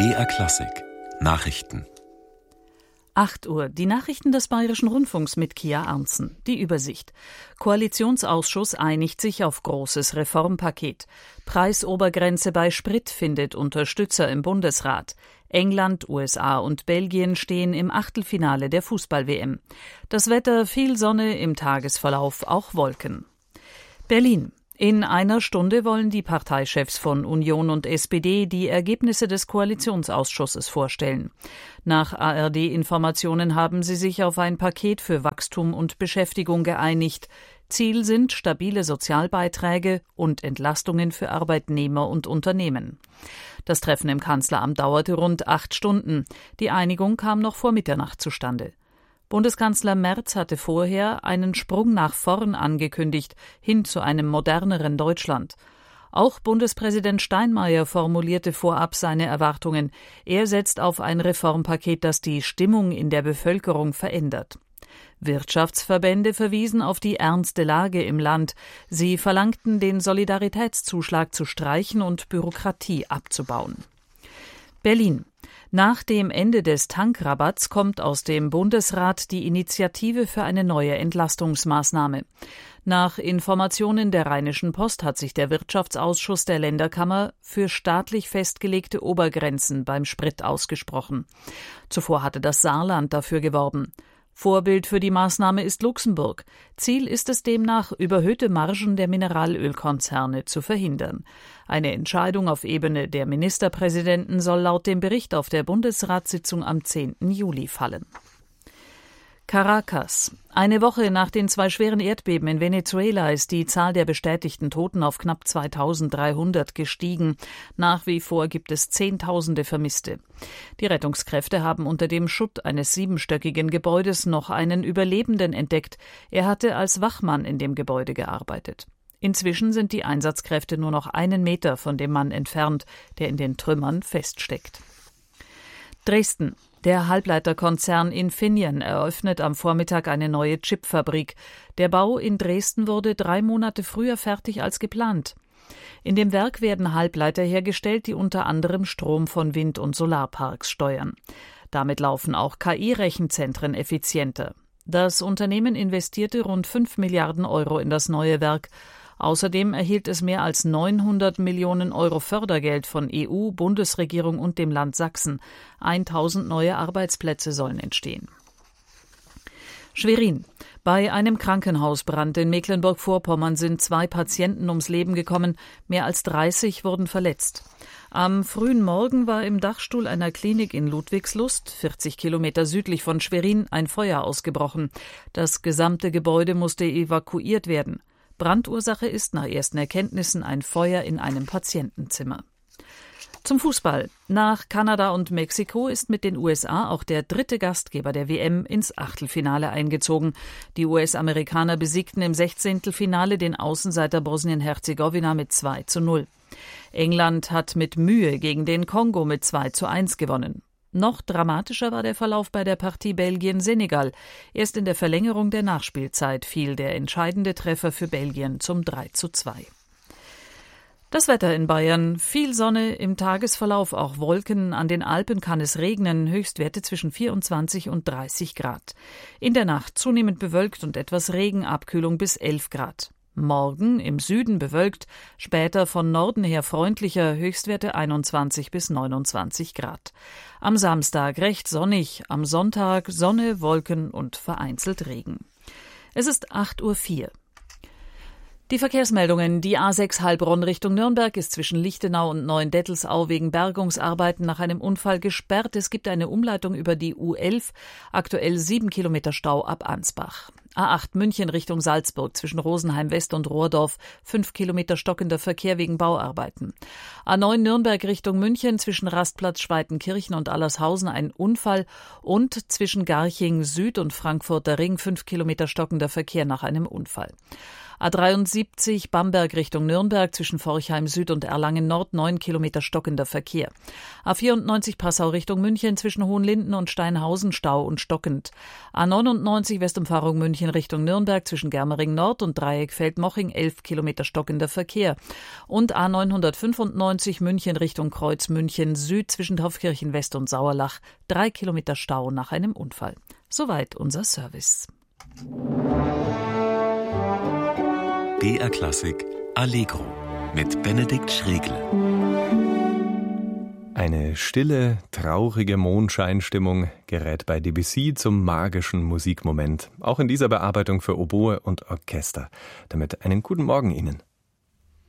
BR Klassik Nachrichten 8 Uhr. Die Nachrichten des Bayerischen Rundfunks mit Kia Arntzen. Die Übersicht. Koalitionsausschuss einigt sich auf großes Reformpaket. Preisobergrenze bei Sprit findet Unterstützer im Bundesrat. England, USA und Belgien stehen im Achtelfinale der Fußball-WM. Das Wetter: viel Sonne, im Tagesverlauf auch Wolken. Berlin. In einer Stunde wollen die Parteichefs von Union und SPD die Ergebnisse des Koalitionsausschusses vorstellen. Nach ARD-Informationen haben sie sich auf ein Paket für Wachstum und Beschäftigung geeinigt. Ziel sind stabile Sozialbeiträge und Entlastungen für Arbeitnehmer und Unternehmen. Das Treffen im Kanzleramt dauerte rund 8 Stunden. Die Einigung kam noch vor Mitternacht zustande. Bundeskanzler Merz hatte vorher einen Sprung nach vorn angekündigt, hin zu einem moderneren Deutschland. Auch Bundespräsident Steinmeier formulierte vorab seine Erwartungen. Er setzt auf ein Reformpaket, das die Stimmung in der Bevölkerung verändert. Wirtschaftsverbände verwiesen auf die ernste Lage im Land. Sie verlangten, den Solidaritätszuschlag zu streichen und Bürokratie abzubauen. Berlin. Nach dem Ende des Tankrabatts kommt aus dem Bundesrat die Initiative für eine neue Entlastungsmaßnahme. Nach Informationen der Rheinischen Post hat sich der Wirtschaftsausschuss der Länderkammer für staatlich festgelegte Obergrenzen beim Sprit ausgesprochen. Zuvor hatte das Saarland dafür geworben. Vorbild für die Maßnahme ist Luxemburg. Ziel ist es demnach, überhöhte Margen der Mineralölkonzerne zu verhindern. Eine Entscheidung auf Ebene der Ministerpräsidenten soll laut dem Bericht auf der Bundesratssitzung am 10. Juli fallen. Caracas. Eine Woche nach den 2 schweren Erdbeben in Venezuela ist die Zahl der bestätigten Toten auf knapp 2300 gestiegen. Nach wie vor gibt es Zehntausende Vermisste. Die Rettungskräfte haben unter dem Schutt eines 7-stöckigen Gebäudes noch einen Überlebenden entdeckt. Er hatte als Wachmann in dem Gebäude gearbeitet. Inzwischen sind die Einsatzkräfte nur noch 1 Meter von dem Mann entfernt, der in den Trümmern feststeckt. Dresden. Der Halbleiterkonzern Infineon eröffnet am Vormittag eine neue Chipfabrik. Der Bau in Dresden wurde 3 Monate früher fertig als geplant. In dem Werk werden Halbleiter hergestellt, die unter anderem Strom von Wind- und Solarparks steuern. Damit laufen auch KI-Rechenzentren effizienter. Das Unternehmen investierte rund 5 Milliarden Euro in das neue Werk. Außerdem erhielt es mehr als 900 Millionen Euro Fördergeld von EU, Bundesregierung und dem Land Sachsen. 1000 neue Arbeitsplätze sollen entstehen. Schwerin. Bei einem Krankenhausbrand in Mecklenburg-Vorpommern sind 2 Patienten ums Leben gekommen, mehr als 30 wurden verletzt. Am frühen Morgen war im Dachstuhl einer Klinik in Ludwigslust, 40 Kilometer südlich von Schwerin, ein Feuer ausgebrochen. Das gesamte Gebäude musste evakuiert werden. Brandursache ist nach ersten Erkenntnissen ein Feuer in einem Patientenzimmer. Zum Fußball. Nach Kanada und Mexiko ist mit den USA auch der 3. Gastgeber der WM ins Achtelfinale eingezogen. Die US-Amerikaner besiegten im 16. Finale den Außenseiter Bosnien-Herzegowina mit 2:0. England hat mit Mühe gegen den Kongo mit 2:1 gewonnen. Noch dramatischer war der Verlauf bei der Partie Belgien-Senegal. Erst in der Verlängerung der Nachspielzeit fiel der entscheidende Treffer für Belgien zum 3:2. Das Wetter in Bayern: viel Sonne, im Tagesverlauf auch Wolken. An den Alpen kann es regnen, Höchstwerte zwischen 24 und 30 Grad. In der Nacht zunehmend bewölkt und etwas Regen, Abkühlung bis 11 Grad. Morgen im Süden bewölkt, später von Norden her freundlicher, Höchstwerte 21 bis 29 Grad. Am Samstag recht sonnig, am Sonntag Sonne, Wolken und vereinzelt Regen. Es ist 8:04 Uhr. Die Verkehrsmeldungen: Die A6 Heilbronn Richtung Nürnberg ist zwischen Lichtenau und Neuendettelsau wegen Bergungsarbeiten nach einem Unfall gesperrt. Es gibt eine Umleitung über die U11, aktuell 7 Kilometer Stau ab Ansbach. A8 München Richtung Salzburg zwischen Rosenheim West und Rohrdorf, 5 Kilometer stockender Verkehr wegen Bauarbeiten. A9 Nürnberg Richtung München zwischen Rastplatz Schweitenkirchen und Allershausen ein Unfall und zwischen Garching Süd und Frankfurter Ring 5 Kilometer stockender Verkehr nach einem Unfall. A73 Bamberg Richtung Nürnberg zwischen Forchheim Süd und Erlangen Nord 9 Kilometer stockender Verkehr. A94 Passau Richtung München zwischen Hohenlinden und Steinhausen Stau und stockend. A99 Westumfahrung München Richtung Nürnberg zwischen Germering Nord und Dreieck Feldmoching 11 Kilometer stockender Verkehr. Und A995 München Richtung Kreuz München Süd zwischen Taufkirchen West und Sauerlach 3 Kilometer Stau nach einem Unfall. Soweit unser Service. BR Klassik Allegro mit Benedikt Schregle. Eine stille, traurige Mondscheinstimmung gerät bei Debussy zum magischen Musikmoment. Auch in dieser Bearbeitung für Oboe und Orchester. Damit einen guten Morgen Ihnen.